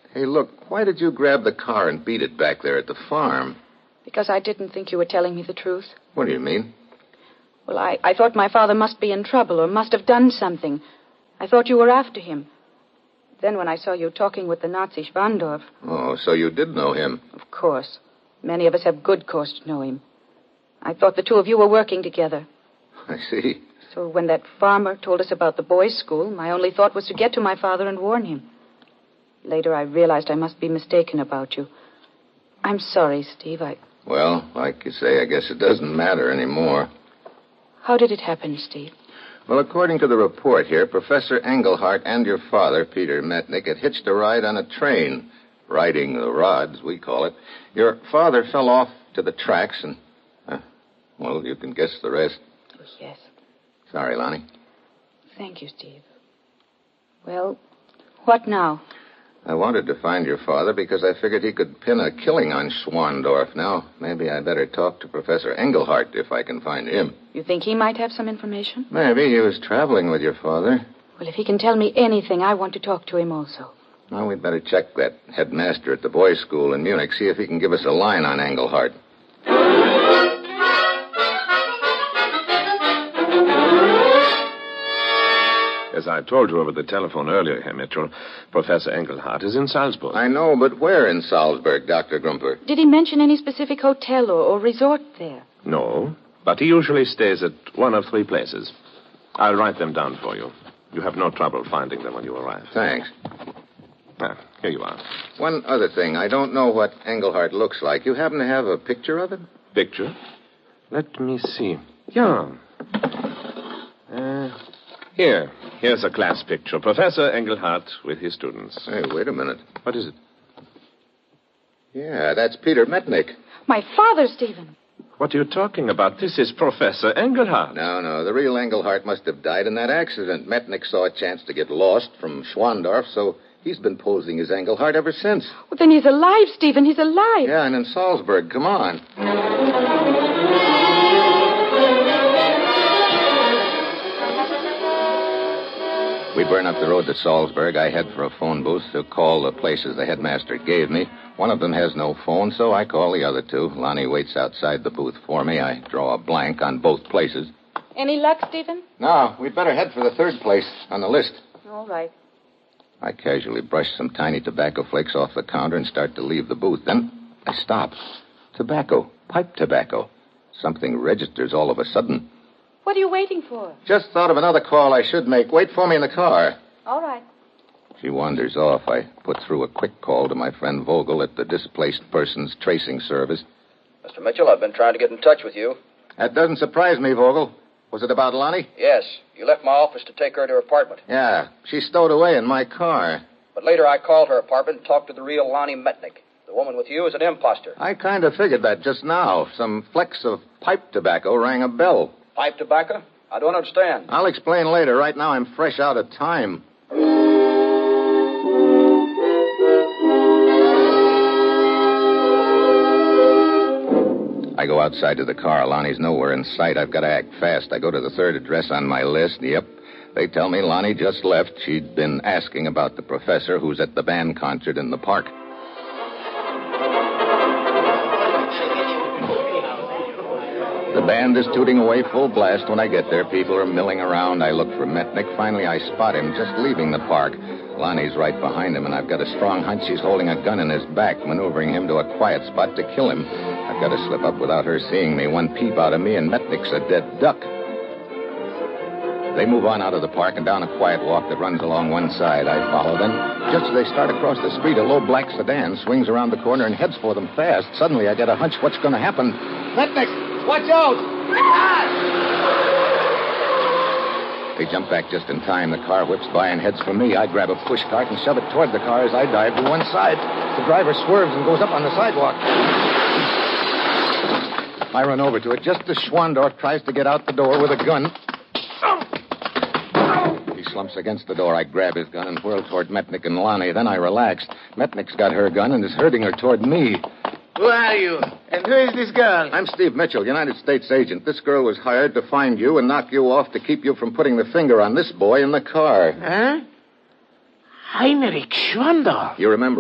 Hey, look, why did you grab the car and beat it back there at the farm? Because I didn't think you were telling me the truth. What do you mean? Well, I thought my father must be in trouble or must have done something. I thought you were after him. Then when I saw you talking with the Nazi Schwandorf... Oh, so you did know him? Of course. Many of us have good cause to know him. I thought the two of you were working together. I see. So when that farmer told us about the boys' school, my only thought was to get to my father and warn him. Later, I realized I must be mistaken about you. I'm sorry, Steve. Well, like you say, I guess it doesn't matter anymore. How did it happen, Steve? Well, according to the report here, Professor Engelhardt and your father, Peter Metnick, had hitched a ride on a train. Riding the rods, we call it. Your father fell off to the tracks and... well, you can guess the rest. Oh, yes. Sorry, Lonnie. Thank you, Steve. Well, what now? I wanted to find your father because I figured he could pin a killing on Schwandorf. Now, maybe I better talk to Professor Engelhardt if I can find him. You think he might have some information? Maybe. He was traveling with your father. Well, if he can tell me anything, I want to talk to him also. Well, we'd better check that headmaster at the boys' school in Munich, see if he can give us a line on Engelhardt. As I told you over the telephone earlier, Herr Mitchell, Professor Engelhardt is in Salzburg. I know, but where in Salzburg, Dr. Grumper? Did he mention any specific hotel or resort there? No, but he usually stays at one of 3 places. I'll write them down for you. You have no trouble finding them when you arrive. Thanks. Here you are. One other thing. I don't know what Engelhardt looks like. You happen to have a picture of him? Picture? Let me see. Yeah. Here's a class picture. Professor Engelhardt with his students. Hey, wait a minute. What is it? Yeah, that's Peter Metnick. My father, Stephen. What are you talking about? This is Professor Engelhardt. No. The real Engelhardt must have died in that accident. Metnick saw a chance to get lost from Schwandorf, so he's been posing as Engelhardt ever since. Well, then he's alive, Stephen. He's alive. Yeah, and in Salzburg. Come on. We burn up the road to Salzburg. I head for a phone booth to call the places the headmaster gave me. One of them has no phone, so I call the other 2. Lonnie waits outside the booth for me. I draw a blank on both places. Any luck, Stephen? No, we'd better head for the 3rd place on the list. All right. I casually brush some tiny tobacco flakes off the counter and start to leave the booth. Then I stop. Tobacco. Pipe tobacco. Something registers all of a sudden. What are you waiting for? Just thought of another call I should make. Wait for me in the car. All right. She wanders off. I put through a quick call to my friend Vogel at the Displaced Persons Tracing Service. Mr. Mitchell, I've been trying to get in touch with you. That doesn't surprise me, Vogel. Was it about Lonnie? Yes. You left my office to take her to her apartment. Yeah. She's stowed away in my car. But later I called her apartment and talked to the real Lonnie Metnick. The woman with you is an imposter. I kind of figured that just now. Some flecks of pipe tobacco rang a bell. Pipe tobacco? I don't understand. I'll explain later. Right now I'm fresh out of time. I go outside to the car. Lonnie's nowhere in sight. I've got to act fast. I go to the 3rd address on my list. Yep. They tell me Lonnie just left. She'd been asking about the professor who's at the band concert in the park. The band is tooting away full blast. When I get there, people are milling around. I look for Metnick. Finally, I spot him just leaving the park. Lonnie's right behind him, and I've got a strong hunch she's holding a gun in his back, maneuvering him to a quiet spot to kill him. I've got to slip up without her seeing me. One peep out of me, and Metnick's a dead duck. They move on out of the park and down a quiet walk that runs along one side. I follow them. Just as they start across the street, a low black sedan swings around the corner and heads for them fast. Suddenly, I get a hunch what's going to happen. Metnick! Watch out! They jump back just in time. The car whips by and heads for me. I grab a push cart and shove it toward the car as I dive to one side. The driver swerves and goes up on the sidewalk. I run over to it just as Schwandorf tries to get out the door with a gun. He slumps against the door. I grab his gun and whirl toward Metnick and Lonnie. Then I relax. Metnick's got her gun and is herding her toward me. Who are you? And who is this girl? I'm Steve Mitchell, United States agent. This girl was hired to find you and knock you off to keep you from putting the finger on this boy in the car. Huh? Heinrich Schwandorf. You remember